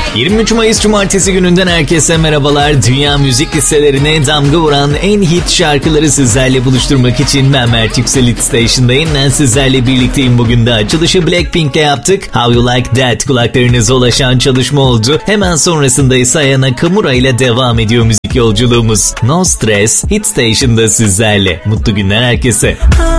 23 Mayıs Cumartesi gününden herkese merhabalar. Dünya müzik listelerine damga vuran en hit şarkıları sizlerle buluşturmak için ben Mert Yüksel Hit Station'dayım. Ben sizlerle birlikteyim bugün de. Açılışı Blackpink'le yaptık. How You Like That kulaklarınıza ulaşan çalışma oldu. Hemen sonrasında ise Aya Nakamura ile devam ediyor müzik yolculuğumuz. No Stress Hit Station'da sizlerle. Mutlu günler herkese.